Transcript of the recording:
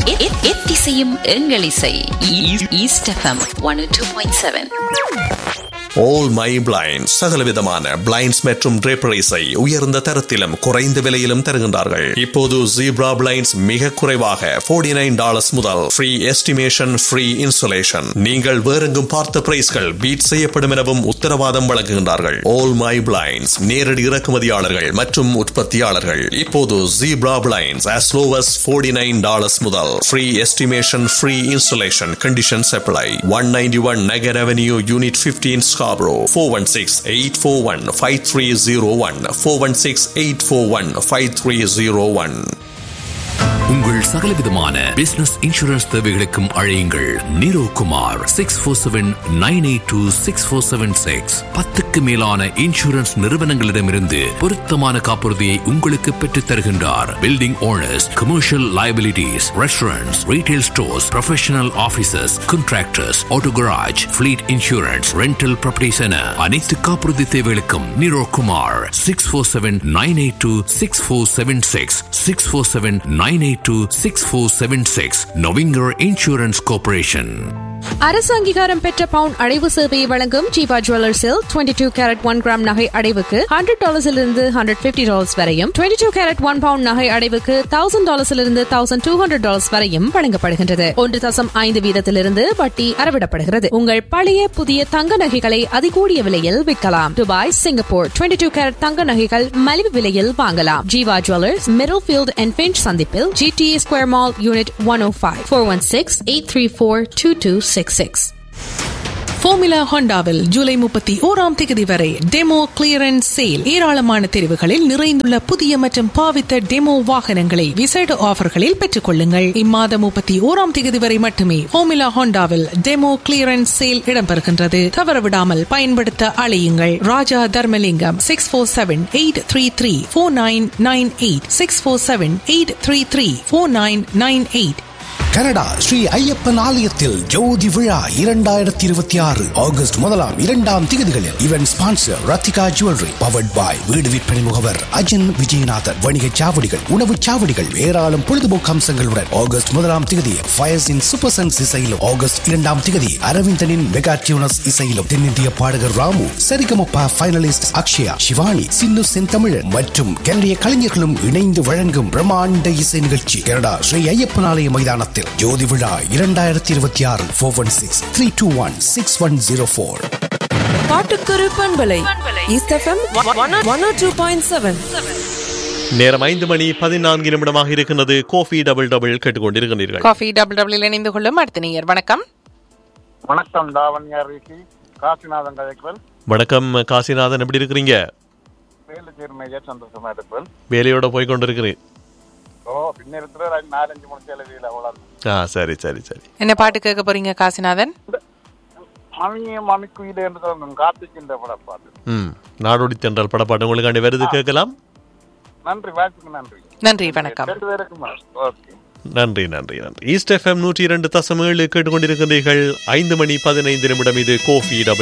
எத்திசையும் எங்கள் இசை. East FM 102.7. All My Blinds சகலவிதமான பிளைண்ட்ஸ் மற்றும் draperies-ஐ உயர்ந்த தரத்திலும் குறைந்த விலையிலும் தருகின்றார்கள். இப்போது Zebra Blinds மிக குறைவாக $49 முதல் ஃப்ரீ எஸ்டிமேஷன், ஃப்ரீ இன்சுலேஷன். நீங்கள் வேறெங்கும் பார்த்த பிரைஸ்கள் பீட் செய்யப்படும் எனவும் உத்தரவாதம் வழங்குகின்றார்கள். All My Blinds நேரடி இறக்குமதியாளர்கள் மற்றும் உற்பத்தியாளர்கள். இப்போது Zebra Blinds as low as $49 முதல் free estimation, free insulation. Conditions apply. 191 Nagar Avenue, Unit 15, Scarborough. 416-841-5301. 416-841-5301. உங்கள் சகலவிதமான பிசினஸ் இன்சூரன்ஸ் தேவைகளுக்கும் அழையுங்கள் நீரோ குமார். 647-982-6476. 10க்கு மேலான இன்சூரன்ஸ் நிறுவனங்களிடமிருந்து பொருத்தமான காப்புறுதியை உங்களுக்கு பெற்றுத் தருகின்றார். Building owners, commercial liabilities, restaurants, retail stores, professional offices, contractors, auto garage, fleet insurance, rental properties என அனைத்து காப்புறுதி தேவைகளுக்கும் நீரோ குமார். 647-982-6476. 647-982-6476. நொவிங்கர் insurance corporation. அரசு அங்கீகாரம் பெற்ற பவுன் அடைவு சேவையை வழங்கும் ஜீவா ஜுவல்லர்ஸில் 22 கேரட் 1 கிராம் நகை அடைவுக்கு $100 $150 வரையும், 22 கேரட் 1 பவுண்ட் நகை அடைவுக்கு $1000 $1200 வரையும் வழங்கப்படுகின்றது. 1.5 வீதத்திலிருந்து வட்டி அறவிடப்படுகிறது. உங்கள் பழைய புதிய தங்க நகைகளை அதிகூடிய விலையில் விற்கலாம். துபாய், சிங்கப்பூர் 22 கேரட் தங்க நகைகள் மலிவு விலையில் வாங்கலாம். Jeeva jewellers, middle field and pinch சந்திப்பில், GTA square mall, unit 105. 416-834-2266. Formula ஹோண்டாவில் July 31 வரை டெமோ கிளியரன்ஸ் சேல். ஏராளமான தெரிவுகளில் நிறைந்துள்ள புதிய மற்றும் பாவித்த டெமோ வாகனங்களை விசேட ஆஃபர்களில் பெற்றுக் கொள்ளுங்கள். இம்மாதம் 31 வரை மட்டுமே ஃபார்முலா ஹோண்டாவில் டெமோ கிளியரன்ஸ் சேல் இடம்பெறுகின்றது. தவறவிடாமல் பயன்படுத்த அழையுங்கள். ராஜா தர்மலிங்கம் 647-833-4998. 647-833-4998. கனடா ஸ்ரீ ஐயப்பன் ஆலயத்தில் ஜோதி விழா 2026 August 1-2 திகதிகளில் event sponsor Rathika jewellery, powered பாய் வீடு விற்பனை முகவர் அஜன் விஜயநாதன், வணிக சாவடிகள், உணவு சாவடிகள், ஏராளம் பொழுதுபோக்கு அம்சங்களுடன் ஆகஸ்ட் 1 திகதி ஃபயர்ஸின் சூப்பர் சன்ஸ் இசையிலும், ஆகஸ்ட் 2 திகதி அரவிந்தனின் மெகா டியூனஸ் இசையிலும், தென்னிந்திய பாடகர் ராமு, சரிகமப்பா ஃபைனலிஸ்ட் அக்ஷயா, சிவானி, சின்னு செந்தமிழன் மற்றும் கனடிய கலைஞர்களும் இணைந்து வழங்கும் பிரம்மாண்ட இசை நிகழ்ச்சி கனடா ஸ்ரீ ஐயப்பன் ஆலய மைதானத்தில் ஜோதி விழா 2026. 416-321-6104. பாட்டுக்கரு பண்பலை ஈஸ்ட் எஃப்எம் 102.7. நேரம் 5:14 இருக்கின்றது. காஃபி டபுள் டபுள் கேட்டுக்கொண்டிருக்கிறீர்கள். காஃபி டபுள் டபுள் இணைந்து கொள்ளும் அடுத்த நேயர். வணக்கம். வணக்கம் தாவண்யார் வீசி காசிநாதன் கதைக்குவல். வணக்கம் காசிநாதன், எப்படி இருக்கிறீங்க? வேலை சேர்மையா சந்தோஷமா இருப்பேன். வேலையோட போய் கொண்டிருக்கிறேன். பின்னிருக்கிற 4-5 மணி வேலை அவ்வளவு. சரி சரி சரி. என்ன பாட்டு கேட்க போறீங்க காசிநாதன்? மணிக்குயிலே என்று சொல்லுங்க, கார்த்திக்கின்ற படப்பாட்டு. நாடோடி தென்றல் படப்பாட்டு உங்களுக்காண்டி வருது, கேட்கலாம். நன்றி, வாழ்த்துக்கு நன்றி. நன்றி, வணக்கம். நன்றி நன்றி நன்றி. ஈஸ்ட் எஃப்எம் 102.7 கேட்டுக்கொண்டிருக்கிறீர்கள். 5:15 இது காஃபி டபுள்